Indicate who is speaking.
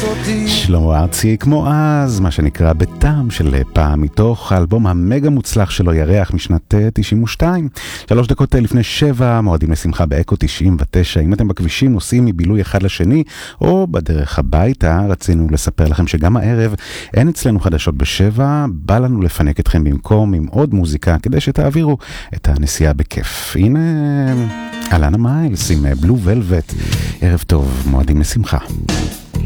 Speaker 1: שלמה ארצי כמו אז, מה שנקרא בטעם של פעם, מתוך האלבום המגה מוצלח שלו ירח משנת 92. 3 דקות לפני 7, מועדים לשמחה באקו 99. אם אתם בכבישים נוסעים מבילוי אחד לשני או בדרך הביתה, רצינו לספר לכם שגם הערב אין אצלנו חדשות ב7, בא לנו לפנק אתכם במקום עם עוד מוזיקה כדי שתעבירו את הנסיעה בכיף. הנה אלנה מיילס עם בלו ולווט. ערב טוב, מועדים לשמחה.